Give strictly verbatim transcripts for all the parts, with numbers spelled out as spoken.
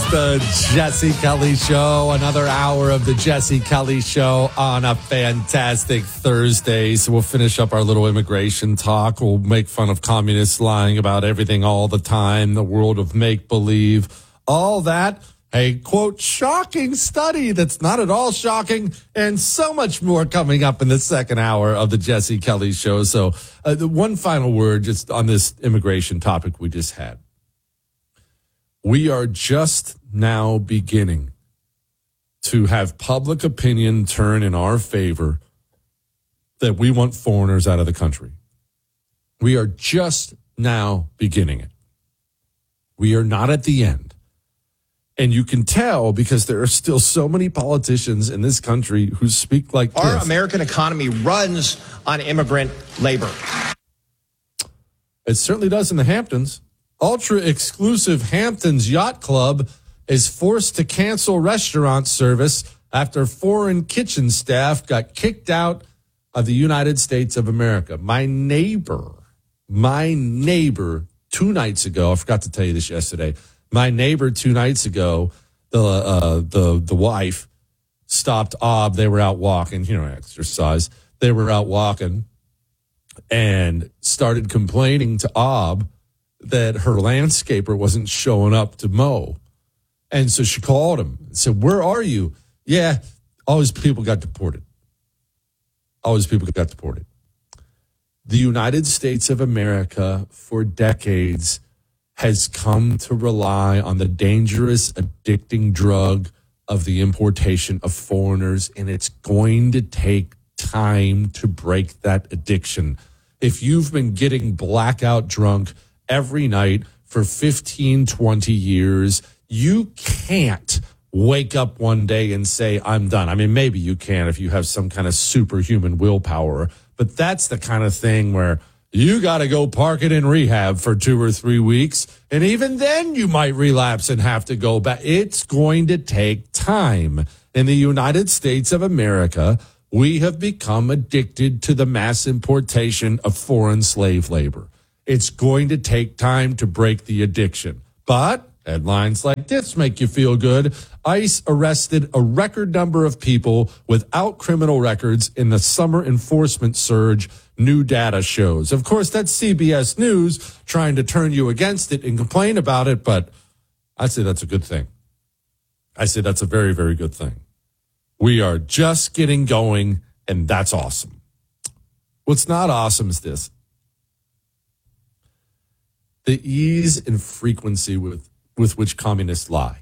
The Jesse Kelly Show, another hour of the Jesse Kelly Show on a fantastic Thursday. So we'll finish up our little immigration talk. We'll make fun of communists lying about everything all the time, the world of make-believe, all that. A, quote, shocking study that's not at all shocking, and so much more coming up in the second hour of the Jesse Kelly Show. So uh, the one final word just on this immigration topic we just had. We are just now beginning to have public opinion turn in our favor that we want foreigners out of the country. We are just now beginning it. We are not at the end. And you can tell because there are still so many politicians in this country who speak like Our this. American economy runs on immigrant labor. It certainly does in the Hamptons. Ultra-exclusive Hamptons Yacht Club is forced to cancel restaurant service after foreign kitchen staff got kicked out of the United States of America. My neighbor, my neighbor two nights ago, I forgot to tell you this yesterday, my neighbor two nights ago, the uh, the the wife stopped Ob. They were out walking, you know, exercise. They were out walking and started complaining to Ob that her landscaper wasn't showing up to mow. And so she called him and said, where are you? Yeah, all these people got deported. All these people got deported. The United States of America for decades has come to rely on the dangerous, addicting drug of the importation of foreigners, and it's going to take time to break that addiction. If you've been getting blackout drunk every night for fifteen, twenty years, you can't wake up one day and say, I'm done. I mean, maybe you can if you have some kind of superhuman willpower, but that's the kind of thing where you got to go park it in rehab for two or three weeks, and even then you might relapse and have to go back. It's going to take time. In the United States of America, we have become addicted to the mass importation of foreign slave labor. It's going to take time to break the addiction. But headlines like this make you feel good. ICE arrested a record number of people without criminal records in the summer enforcement surge, new data shows. Of course, that's C B S News trying to turn you against it and complain about it, but I say that's a good thing. I say that's a very, very good thing. We are just getting going, and that's awesome. What's not awesome is this. The ease and frequency with, with which communists lie.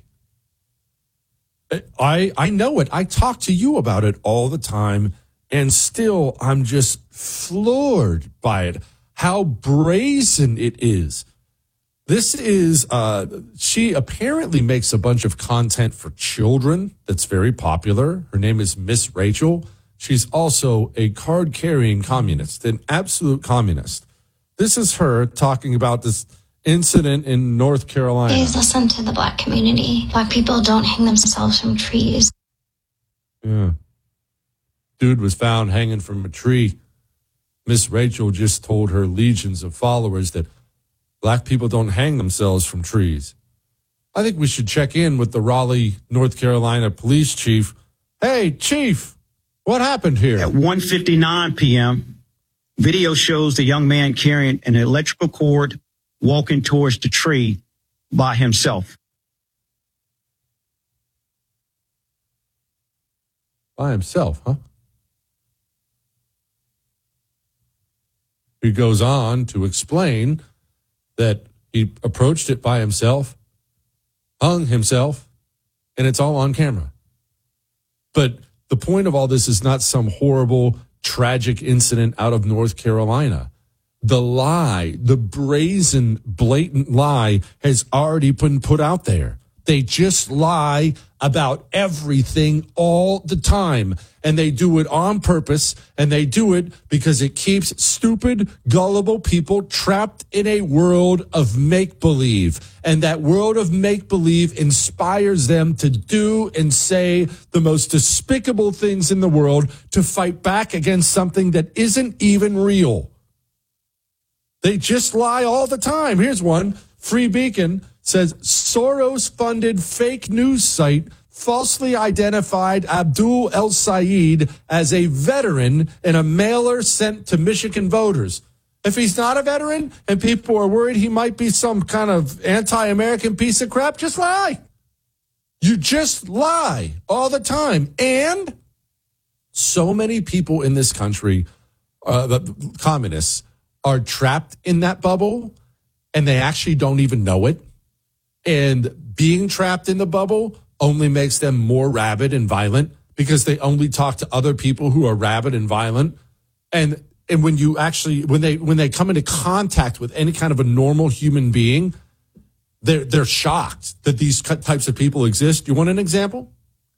I I know it. I talk to you about it all the time, and still I'm just floored by it, how brazen it is. This is, uh, she apparently makes a bunch of content for children that's very popular. Her name is Miss Rachel. She's also a card-carrying communist, an absolute communist. This is her talking about this incident in North Carolina. Please listen to the black community. Black people don't hang themselves from trees. Yeah. Dude was found hanging from a tree. Miss Rachel just told her legions of followers that black people don't hang themselves from trees. I think we should check in with the Raleigh, North Carolina police chief. Hey, chief, what happened here? At one fifty-nine p.m., video shows the young man carrying an electrical cord walking towards the tree by himself. By himself, huh? He goes on to explain that he approached it by himself, hung himself, and it's all on camera. But the point of all this is not some horrible, tragic incident out of North Carolina. The lie, the brazen, blatant lie has already been put out there. They just lie about everything all the time. And they do it on purpose. And they do it because it keeps stupid, gullible people trapped in a world of make-believe. And that world of make-believe inspires them to do and say the most despicable things in the world to fight back against something that isn't even real. They just lie all the time. Here's one. Free Beacon says Soros-funded fake news site falsely identified Abdul El Sayed as a veteran in a mailer sent to Michigan voters. If he's not a veteran and people are worried he might be some kind of anti-American piece of crap, just lie. You just lie all the time. And so many people in this country, uh, the communists, are trapped in that bubble, and they actually don't even know it. And being trapped in the bubble only makes them more rabid and violent because they only talk to other people who are rabid and violent. And and when you actually when they when they come into contact with any kind of a normal human being, they're they're shocked that these types of people exist. You want an example?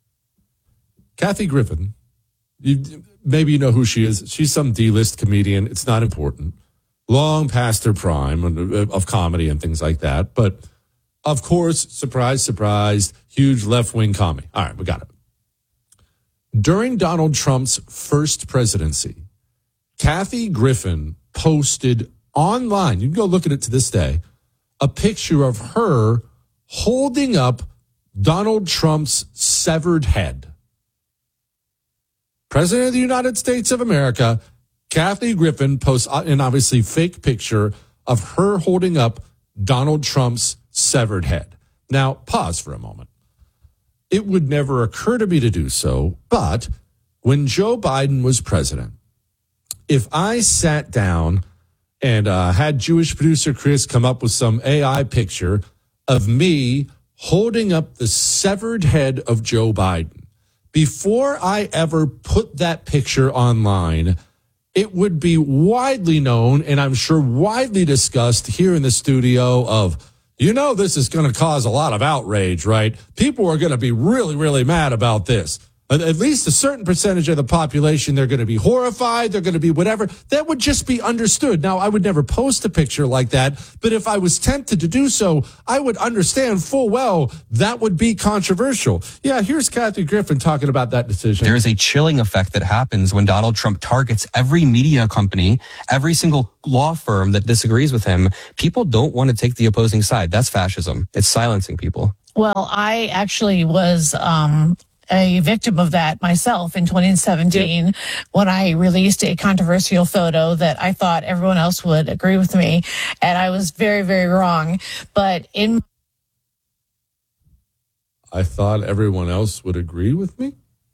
Kathy Griffin. You, maybe you know who she is. She's some D-list comedian. It's not important. Long past her prime of comedy and things like that. But, of course, surprise, surprise, huge left-wing commie. All right, we got it. During Donald Trump's first presidency, Kathy Griffin posted online, you can go look at it to this day, a picture of her holding up Donald Trump's severed head. President of the United States of America, Kathy Griffin posts an obviously fake picture of her holding up Donald Trump's severed head. Now, pause for a moment. It would never occur to me to do so, but when Joe Biden was president, if I sat down and uh, had Jewish producer Chris come up with some A I picture of me holding up the severed head of Joe Biden, before I ever put that picture online, it would be widely known, and I'm sure widely discussed here in the studio of, you know, this is going to cause a lot of outrage, right? People are going to be really, really mad about this. At least a certain percentage of the population, they're going to be horrified. They're going to be whatever. That would just be understood. Now, I would never post a picture like that, but if I was tempted to do so, I would understand full well that would be controversial. Yeah, here's Kathy Griffin talking about that decision. There is a chilling effect that happens when Donald Trump targets every media company, every single law firm that disagrees with him. People don't want to take the opposing side. That's fascism. It's silencing people. Well, I actually was um a victim of that myself in twenty seventeen yep. when I released a controversial photo that I thought everyone else would agree with me. And I was very, very wrong. But in. I thought everyone else would agree with me?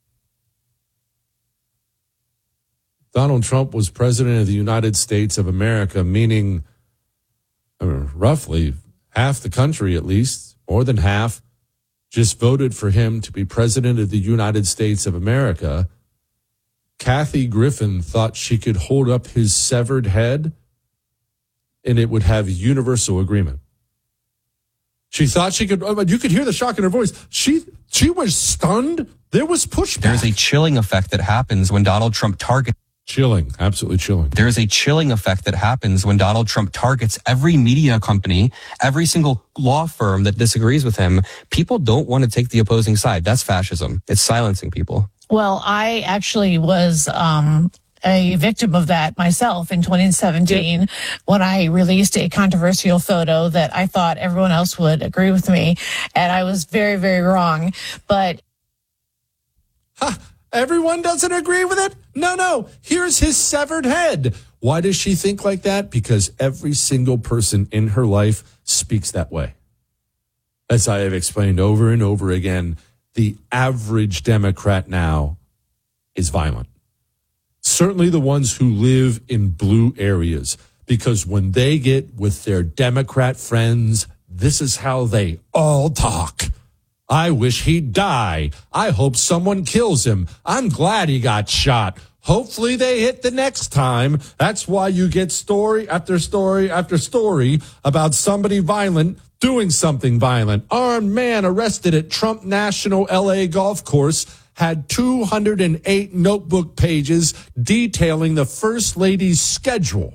Donald Trump was president of the United States of America, meaning I mean, roughly half the country, at least, more than half, just voted for him to be president of the United States of America. Kathy Griffin thought she could hold up his severed head and it would have universal agreement. She thought she could, you could hear the shock in her voice. She, she was stunned. There was pushback. There's a chilling effect that happens when Donald Trump targets. Chilling, absolutely chilling. There is a chilling effect that happens when Donald Trump targets every media company, every single law firm that disagrees with him. People don't want to take the opposing side. That's fascism. It's silencing people. Well, I actually was um, a victim of that myself in twenty seventeen yep. when I released a controversial photo that I thought everyone else would agree with me. And I was very, very wrong. But. Ha! Everyone doesn't agree with it? No, no. Here's his severed head. Why does she think like that? Because every single person in her life speaks that way. As I have explained over and over again, the average Democrat now is violent. Certainly the ones who live in blue areas, because when they get with their Democrat friends, this is how they all talk. I wish he'd die. I hope someone kills him. I'm glad he got shot. Hopefully they hit the next time. That's why you get story after story after story about somebody violent doing something violent. Armed man arrested at Trump National L A golf course had two hundred eight notebook pages detailing the First Lady's schedule.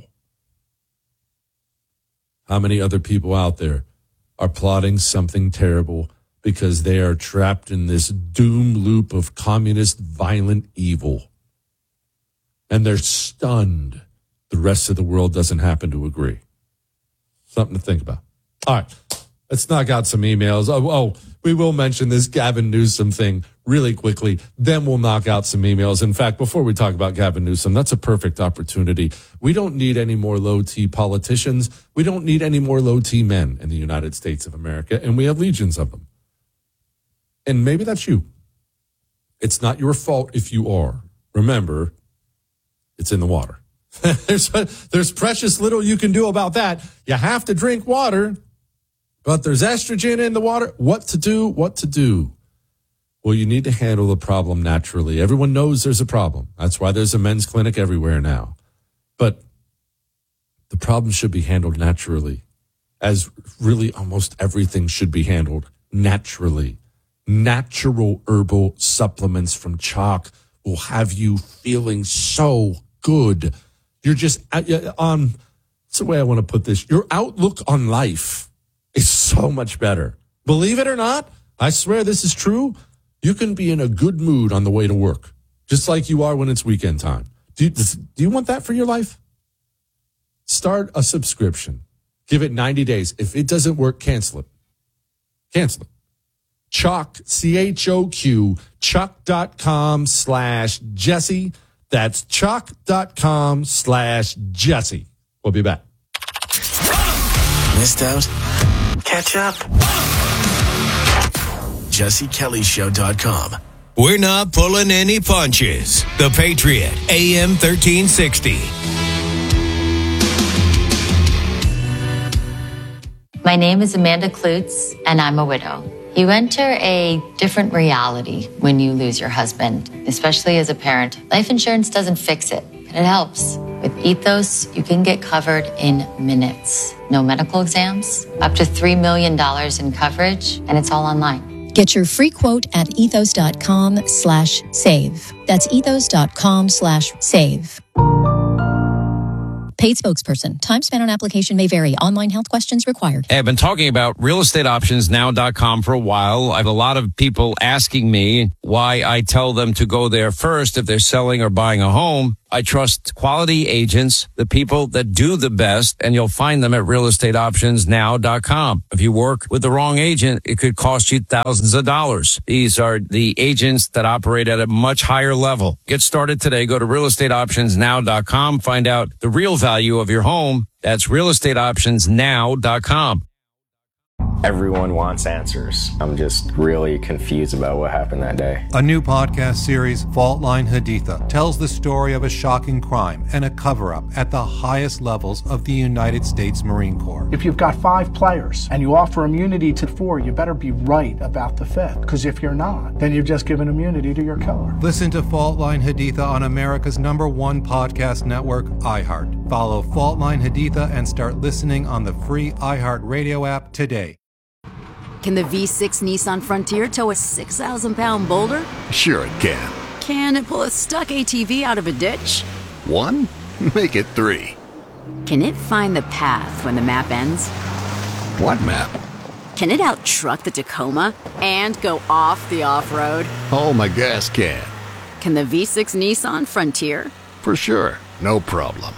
How many other people out there are plotting something terrible because they are trapped in this doom loop of communist violent evil? And they're stunned the rest of the world doesn't happen to agree. Something to think about. All right. Let's knock out some emails. Oh, oh, we will mention this Gavin Newsom thing really quickly. Then we'll knock out some emails. In fact, before we talk about Gavin Newsom, that's a perfect opportunity. We don't need any more low-T politicians. We don't need any more low-T men in the United States of America, and we have legions of them. And maybe that's you. It's not your fault if you are. Remember, it's in the water. there's, there's precious little you can do about that. You have to drink water, but there's estrogen in the water. What to do? What to do? Well, you need to handle the problem naturally. Everyone knows there's a problem. That's why there's a men's clinic everywhere now. But the problem should be handled naturally, as really almost everything should be handled naturally. Natural herbal supplements from Choq will have you feeling so good. You're just on, that's the way I want to put this. Your outlook on life is so much better. Believe it or not, I swear this is true. You can be in a good mood on the way to work, just like you are when it's weekend time. Do you, do you want that for your life? Start a subscription. Give it ninety days. If it doesn't work, cancel it. Cancel it. Choq, C H O Q, choq.com slash Jesse. That's choq.com slash Jesse. We'll be back. Missed out? Catch up. Jesse Kelly Show dot com. We're not pulling any punches. The Patriot, A M thirteen sixty. My name is Amanda Klutz, and I'm a widow. You enter a different reality when you lose your husband, especially as a parent. Life insurance doesn't fix it, but it helps. With Ethos, you can get covered in minutes. No medical exams, up to three million dollars in coverage, and it's all online. Get your free quote at ethos.com slash save. That's ethos.com slash save. Paid spokesperson. Time spent on application may vary. Online health questions required. Hey, I've been talking about real estate options now dot com for a while. I have a lot of people asking me why I tell them to go there first if they're selling or buying a home. I trust quality agents, the people that do the best, and you'll find them at real estate options now dot com. If you work with the wrong agent, it could cost you thousands of dollars. These are the agents that operate at a much higher level. Get started today. Go to real estate options now dot com. Find out the real value of your home. That's real estate options now dot com. Everyone wants answers. I'm just really confused about what happened that day. A new podcast series, Fault Line Haditha, tells the story of a shocking crime and a cover-up at the highest levels of the United States Marine Corps. If you've got five players and you offer immunity to four, you better be right about the fifth. Because if you're not, then you've just given immunity to your killer. Listen to Fault Line Haditha on America's number one podcast network, iHeart. Follow Fault Line Haditha and start listening on the free iHeart Radio app today. Can the V six Nissan Frontier tow a six thousand pound boulder? Sure it can. Can it pull a stuck A T V out of a ditch? One? Make it three. Can it find the path when the map ends? What map? Can it out-truck the Tacoma and go off the off-road? Oh, my gas can. Can the V six Nissan Frontier? For sure. No problem.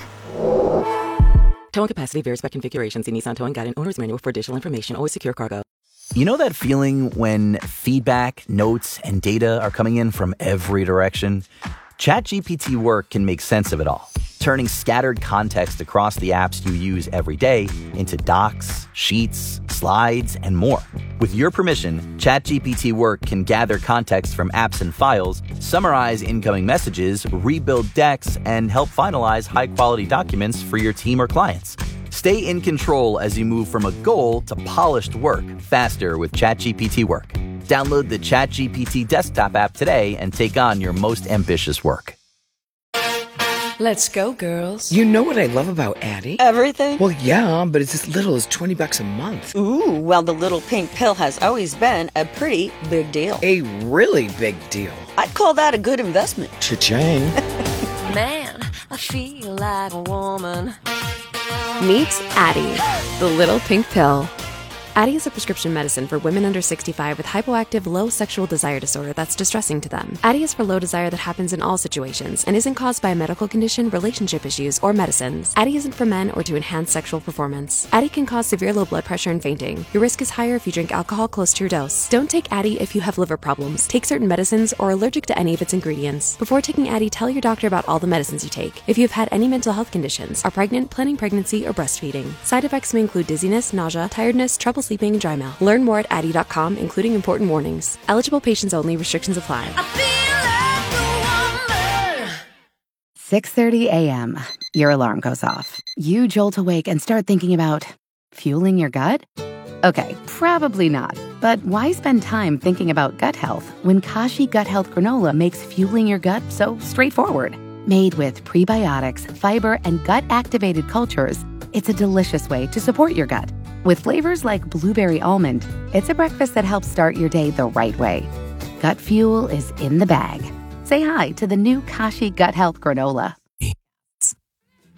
Towing capacity varies by configuration. See Nissan Towing Guide and Owner's Manual for additional information. Always secure cargo. You know that feeling when feedback, notes, and data are coming in from every direction? ChatGPT Work can make sense of it all, turning scattered context across the apps you use every day into docs, sheets, slides, and more. With your permission, ChatGPT Work can gather context from apps and files, summarize incoming messages, rebuild decks, and help finalize high-quality documents for your team or clients. Stay in control as you move from a goal to polished work faster with ChatGPT Work. Download the ChatGPT desktop app today and take on your most ambitious work. Let's go, girls. You know what I love about Addie? Everything? Well, yeah, but it's as little as twenty bucks a month. Ooh, well, the little pink pill has always been a pretty big deal. A really big deal. I'd call that a good investment. Cha-ching. Man, I feel like a woman. Meet Addie, the little pink pill. Addyi is a prescription medicine for women under sixty-five with hypoactive low sexual desire disorder that's distressing to them. Addyi is for low desire that happens in all situations and isn't caused by a medical condition, relationship issues, or medicines. Addyi isn't for men or to enhance sexual performance. Addyi can cause severe low blood pressure and fainting. Your risk is higher if you drink alcohol close to your dose. Don't take Addyi if you have liver problems, take certain medicines, or are allergic to any of its ingredients. Before taking Addyi, tell your doctor about all the medicines you take. If you have had any mental health conditions, are pregnant, planning pregnancy, or breastfeeding. Side effects may include dizziness, nausea, tiredness, trouble sleeping, and dry mouth. Learn more at addyi dot com, including important warnings. Eligible patients only. Restrictions apply. six thirty a.m. Your alarm goes off. You jolt awake and start thinking about fueling your gut? Okay, probably not. But why spend time thinking about gut health when Kashi Gut Health Granola makes fueling your gut so straightforward? Made with prebiotics, fiber, and gut-activated cultures, it's a delicious way to support your gut. With flavors like blueberry almond, it's a breakfast that helps start your day the right way. Gut fuel is in the bag. Say hi to the new Kashi Gut Health Granola.